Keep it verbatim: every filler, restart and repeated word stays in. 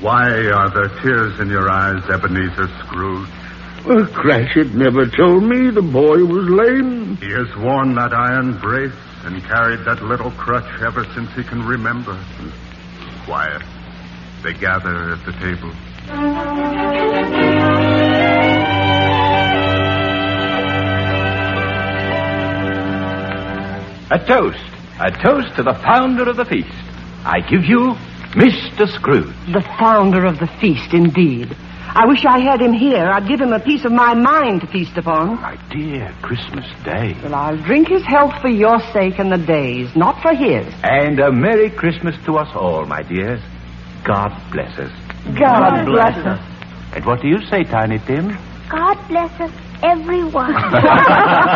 Why are there tears in your eyes, Ebenezer Scrooge? Well, Cratchit never told me the boy was lame. He has worn that iron brace and carried that little crutch ever since he can remember. Quiet. They gather at the table. A toast. A toast to the founder of the feast. I give you Mister Scrooge. The founder of the feast, indeed. I wish I had him here. I'd give him a piece of my mind to feast upon. My dear, Christmas Day. Well, I'll drink his health for your sake and the day's, not for his. And a Merry Christmas to us all, my dears. God bless us. God, God bless us. And what do you say, Tiny Tim? God bless us, everyone.